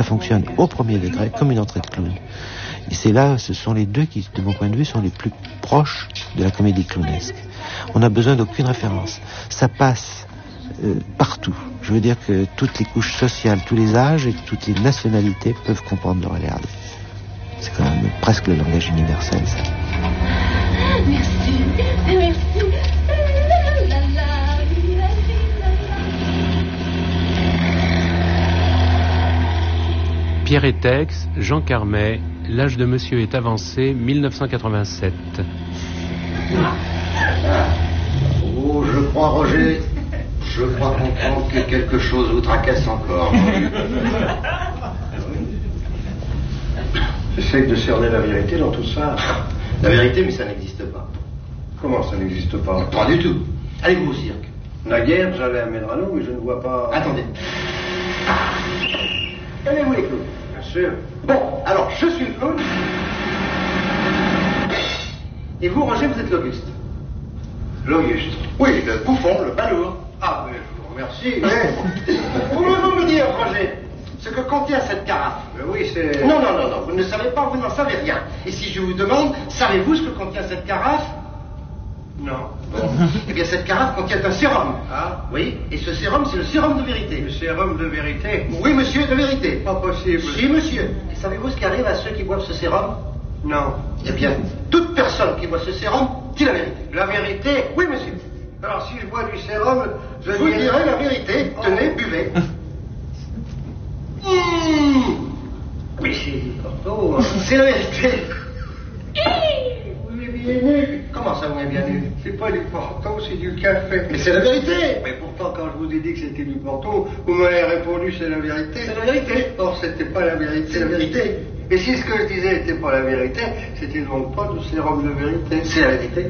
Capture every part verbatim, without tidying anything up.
fonctionne au premier degré comme une entrée de clown. Et c'est là, ce sont les deux qui, de mon point de vue, sont les plus proches de la comédie clownesque. On n'a besoin d'aucune référence. Ça passe euh, partout. Je veux dire que toutes les couches sociales, tous les âges et toutes les nationalités peuvent comprendre le regarder. C'est quand même presque le langage universel, ça. Merci, merci. Pierre Étex, Jean Carmet, L'âge de monsieur est avancé, dix-neuf cent quatre-vingt-sept. Oh, je crois, Roger, je crois comprendre que quelque chose vous tracasse encore. J'essaie de cerner la vérité dans tout ça. La vérité, mais ça n'existe pas. Comment ça n'existe pas? Pas du tout. Allez-vous au cirque? Naguère, j'allais à Medrano, mais je ne vois pas... Attendez. Allez-vous les clowns? Bien sûr. Bon, alors, je suis le clown. Et vous, Roger, vous êtes l'Auguste. L'Auguste. Oui, le bouffon, le balourd. Ah, mais je vous remercie. Mais, pouvez-vous me dire, Roger, ce que contient cette carafe? Mais oui, c'est... Non, non, non, non, vous ne savez pas, vous n'en savez rien. Et si je vous demande, savez-vous ce que contient cette carafe? Non. Bon. Eh bien, cette carafe contient un sérum. Ah? Oui, et ce sérum, c'est le sérum de vérité. Le sérum de vérité? Oui, monsieur, de vérité. Pas possible. Si, monsieur. Et savez-vous ce qui arrive à ceux qui boivent ce sérum? Non. Eh bien, toute personne qui boit ce sérum dit la vérité. La vérité? Oui, monsieur. Alors, si je bois du sérum, je Vous dirai... direz la vérité. Oh. Tenez, buvez. Mmh. Oui, c'est du Porto. Hein. C'est la vérité. Vous m'avez bien eu. Comment ça, vous m'avez bien vu? C'est pas du Porto, c'est du café. Mais c'est la vérité. Mais pourtant, quand je vous ai dit que c'était du Porto, vous m'avez répondu c'est la vérité. C'est la vérité. Or, c'était pas la vérité. C'est la vérité. Et si ce que je disais n'était pas la vérité, c'était donc pas du sérum de vérité. C'est la vérité.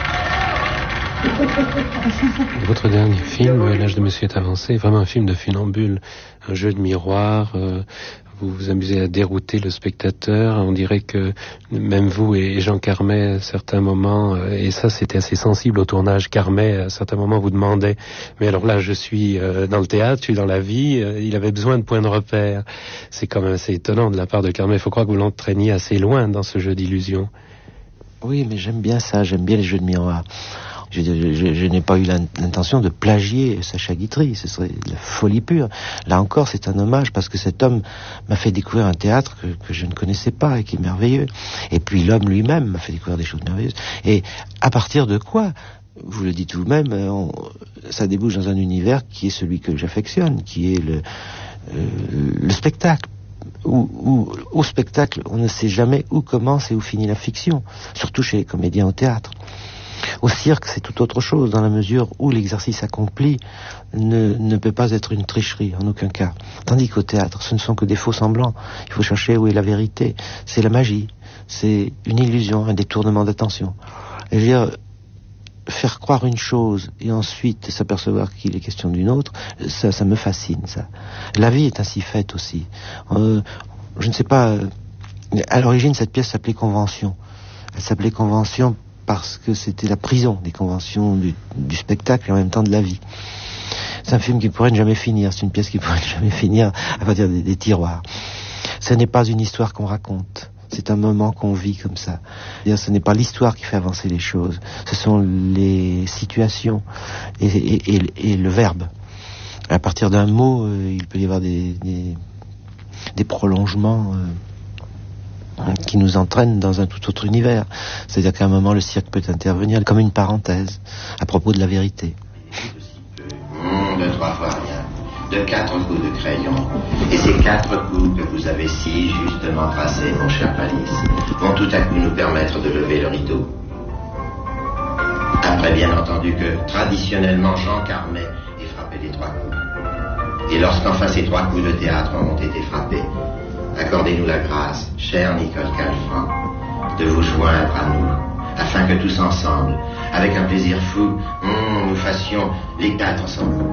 Votre dernier film, L'âge de monsieur est avancé, est vraiment un film de funambule, un jeu de miroir. Euh, vous vous amusez à dérouter le spectateur. On dirait que même vous et Jean Carmet, à certains moments, euh, et ça c'était assez sensible au tournage, Carmet, à certains moments vous demandait, mais alors là je suis euh, dans le théâtre, je suis dans la vie, euh, il avait besoin de points de repère. C'est quand même assez étonnant de la part de Carmet. Il faut croire que vous l'entraîniez assez loin dans ce jeu d'illusion. Oui, mais j'aime bien ça, j'aime bien les jeux de miroir. Je, je, je, je n'ai pas eu l'intention de plagier Sacha Guitry, ce serait de la folie pure. Là encore, c'est un hommage parce que cet homme m'a fait découvrir un théâtre que, que je ne connaissais pas et qui est merveilleux. Et puis l'homme lui-même m'a fait découvrir des choses merveilleuses. Et à partir de quoi, vous le dites vous-même, on, ça débouche dans un univers qui est celui que j'affectionne, qui est le, euh, le spectacle. Où, où, au spectacle, on ne sait jamais où commence et où finit la fiction, surtout chez les comédiens au théâtre. Au cirque, c'est tout autre chose, dans la mesure où l'exercice accompli ne, ne peut pas être une tricherie, en aucun cas. Tandis qu'au théâtre, ce ne sont que des faux semblants. Il faut chercher où est la vérité. C'est la magie, c'est une illusion, un détournement d'attention. Et je veux dire, faire croire une chose et ensuite s'apercevoir qu'il est question d'une autre, ça, ça me fascine, ça. La vie est ainsi faite aussi. Euh, je ne sais pas, à l'origine, cette pièce s'appelait Convention. Elle s'appelait Convention parce que c'était la prison des conventions du, du spectacle et en même temps de la vie. C'est un film qui pourrait ne jamais finir, c'est une pièce qui pourrait ne jamais finir à partir des, des tiroirs. Ce n'est pas une histoire qu'on raconte, c'est un moment qu'on vit comme ça. C'est-à-dire, ce n'est pas l'histoire qui fait avancer les choses, ce sont les situations et, et, et, et le verbe. À partir d'un mot, euh, il peut y avoir des, des, des prolongements euh, qui nous entraîne dans un tout autre univers. C'est-à-dire qu'à un moment, le cirque peut intervenir comme une parenthèse à propos de la vérité. Mmh, de trois fois rien. De quatre coups de crayon. Et ces quatre coups que vous avez si justement tracés, mon cher Palice, vont tout à coup nous permettre de lever le rideau. Après, bien entendu, que traditionnellement, Jean Carmet ait frappé les trois coups. Et lorsqu'enfin ces trois coups de théâtre ont été frappés, accordez-nous la grâce, chère Nicole Calfan, de vous joindre à nous, afin que tous ensemble, avec un plaisir fou, mm, nous fassions les quatre ensemble.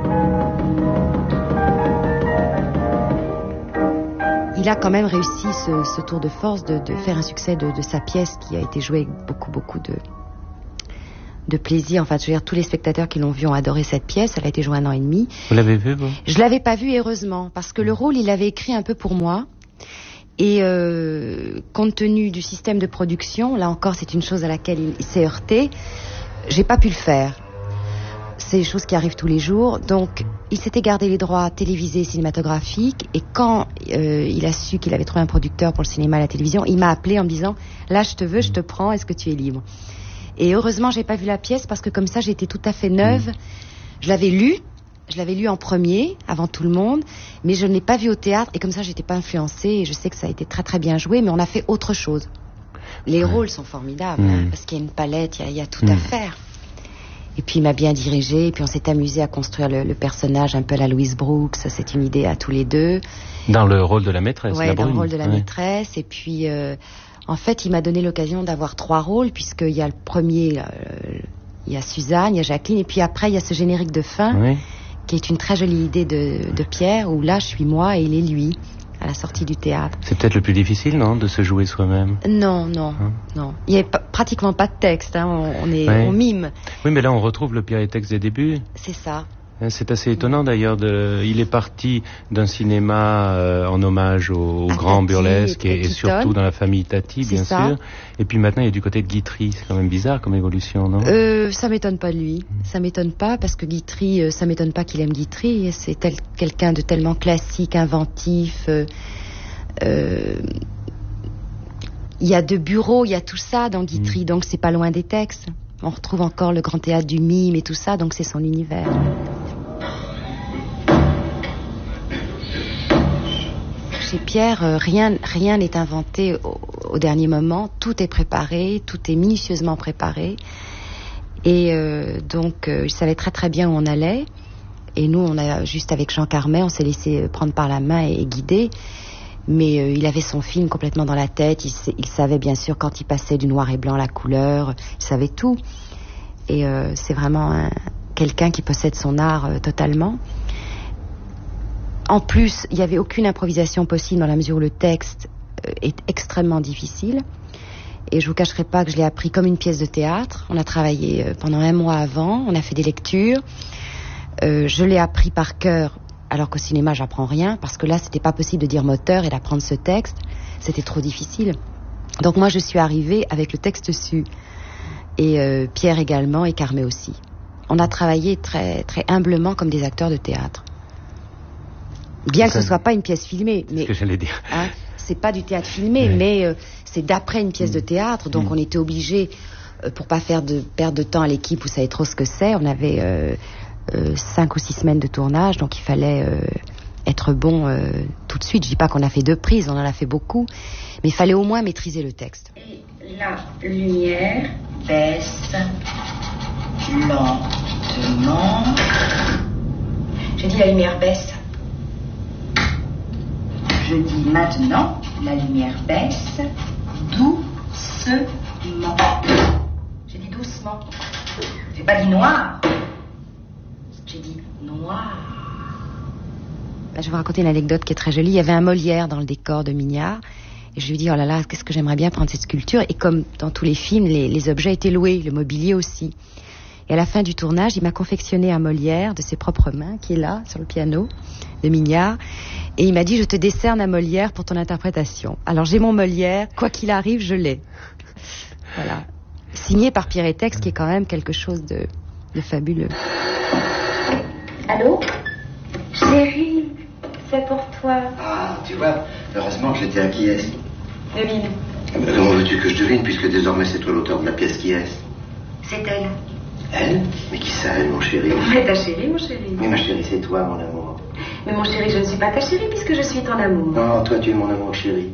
Il a quand même réussi ce, ce tour de force de, de faire un succès de, de sa pièce qui a été jouée avec beaucoup, beaucoup de, de plaisir. Enfin, je veux dire, tous les spectateurs qui l'ont vue ont adoré cette pièce. Elle a été jouée un an et demi. Vous l'avez vue, vous? Je l'avais pas vue, heureusement, parce que le rôle, il l'avait écrit un peu pour moi. Et euh, compte tenu du système de production, là encore, c'est une chose à laquelle il, il s'est heurté. J'ai pas pu le faire. C'est des choses qui arrivent tous les jours. Donc, il s'était gardé les droits télévisés et cinématographiques. Et quand euh, il a su qu'il avait trouvé un producteur pour le cinéma et la télévision, il m'a appelé en me disant « Là, je te veux, je te prends, est-ce que tu es libre ?» Et heureusement, j'ai pas vu la pièce parce que comme ça, j'étais tout à fait neuve. Mmh. Je l'avais lue. Je l'avais lu en premier, avant tout le monde, mais je ne l'ai pas vu au théâtre, et comme ça, j'étais pas influencée, et je sais que ça a été très très bien joué, mais on a fait autre chose. Les rôles sont formidables, mmh. hein, parce qu'il y a une palette, il y a, il y a tout mmh. à faire. Et puis il m'a bien dirigée, et puis on s'est amusé à construire le, le personnage un peu à la Louise Brooks, c'est une idée à tous les deux. Dans le rôle de la maîtresse, ouais, la dans brune. le rôle de la ouais. maîtresse, et puis euh, en fait, il m'a donné l'occasion d'avoir trois rôles, puisqu'il y a le premier, euh, il y a Suzanne, il y a Jacqueline, et puis après, il y a ce générique de fin. Oui. Qui est une très jolie idée de, de Pierre, où là, je suis moi et il est lui, à la sortie du théâtre. C'est peut-être le plus difficile, non, de se jouer soi-même? Non, non, hein? non. Il n'y a p- pratiquement pas de texte, hein. on, on, est, oui. on mime. Oui, mais là, on retrouve le Pierre et texte des débuts. C'est ça. C'est assez étonnant d'ailleurs. De... Il est parti d'un cinéma euh, en hommage au, au grand Tati, burlesque et, et surtout dans la famille Tati, bien ça. sûr. Et puis maintenant, il est du côté de Guitry. C'est quand même bizarre comme évolution, non? euh, Ça m'étonne pas de lui. Mmh. Ça m'étonne pas parce que Guitry, euh, ça m'étonne pas qu'il aime Guitry. C'est tel, quelqu'un de tellement classique, inventif. Euh, euh, il y a de bureaux, il y a tout ça dans Guitry, mmh. donc c'est pas loin des textes. On retrouve encore le grand théâtre du mime et tout ça, donc c'est son univers. Chez Pierre, euh, rien rien n'est inventé au, au dernier moment. Tout est préparé, tout est minutieusement préparé. Et euh, donc, euh, il savait très très bien où on allait. Et nous, on a juste avec Jean Carmet, on s'est laissé prendre par la main et, et guider. Mais euh, il avait son film complètement dans la tête. Il, il savait bien sûr quand il passait du noir et blanc la couleur. Il savait tout. Et euh, c'est vraiment un, quelqu'un qui possède son art euh, totalement. En plus, il n'y avait aucune improvisation possible dans la mesure où le texte euh, est extrêmement difficile. Et je vous cacherai pas que je l'ai appris comme une pièce de théâtre. On a travaillé euh, pendant un mois avant. On a fait des lectures. Euh, je l'ai appris par cœur. Alors qu'au cinéma, j'apprends rien, parce que là, c'était pas possible de dire moteur et d'apprendre ce texte. C'était trop difficile. Donc moi, je suis arrivée avec le texte su. Et euh, Pierre également, et Carmet aussi. On a travaillé très, très humblement comme des acteurs de théâtre. Bien que ce soit pas une pièce filmée. Mais, c'est ce que j'allais dire. Hein, c'est pas du théâtre filmé, oui. mais euh, c'est d'après une pièce mmh. de théâtre. Donc mmh. on était obligés, euh, pour pas faire de perte de temps à l'équipe, vous savez trop ce que c'est, on avait... Euh, Euh, cinq ou six semaines de tournage, donc il fallait euh, être bon euh, tout de suite. Je dis pas qu'on a fait deux prises, on en a fait beaucoup, mais il fallait au moins maîtriser le texte. Et la lumière baisse lentement. J'ai dit la lumière baisse. Je dis maintenant la lumière baisse doucement. J'ai dit doucement. J'ai pas dit noir. J'ai dit noir. Ben, je vais vous raconter une anecdote qui est très jolie. Il y avait un Molière dans le décor de Mignard. Et je lui dis, oh là là, qu'est-ce que j'aimerais bien prendre cette sculpture. Et comme dans tous les films, les, les objets étaient loués, le mobilier aussi. Et à la fin du tournage, il m'a confectionné un Molière de ses propres mains, qui est là, sur le piano, de Mignard. Et il m'a dit, je te décerne un Molière pour ton interprétation. Alors j'ai mon Molière, quoi qu'il arrive, je l'ai. Voilà. Signé par Pierre et Tex, qui est quand même quelque chose de, de fabuleux. Allô? Chérie, c'est pour toi. Ah, tu vois, heureusement que j'étais à qui est-ce. Devine. Mais comment veux-tu que je devine, puisque désormais c'est toi l'auteur de la pièce qui est? C'est elle. Elle? Mais qui ça, elle, mon chéri? Mais ta chérie, mon chéri. Mais ma chérie, c'est toi, mon amour. Mais mon chéri, je ne suis pas ta chérie, puisque je suis ton amour. Non, toi, tu es mon amour, chéri.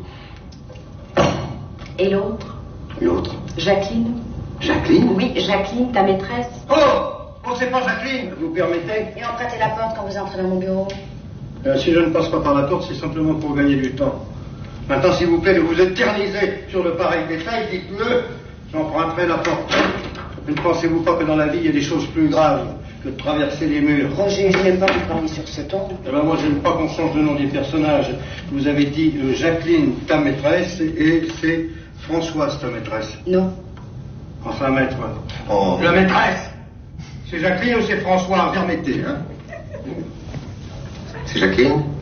Et l'autre? L'autre? Jacqueline. Jacqueline? Oui, Jacqueline, ta maîtresse. Oh! Oh, c'est pas Jacqueline, vous permettez? Et empruntez la porte quand vous entrez dans mon bureau. Euh, si je ne passe pas par la porte, c'est simplement pour gagner du temps. Maintenant, s'il vous plaît, de vous éterniser sur le pareil détail, dites-le, j'emprunterai la porte. Ne pensez-vous pas que dans la vie, il y a des choses plus graves que de traverser les murs? Roger, je n'aime pas vous parler sur ce ton. Eh ben, moi, je n'aime pas qu'on change le nom des personnages. Vous avez dit euh, Jacqueline, ta maîtresse, et c'est Françoise, ta maîtresse. Non. Enfin, maître. Oh. La maîtresse. C'est Jacqueline ou c'est François? Permettez, hein. C'est Jacqueline?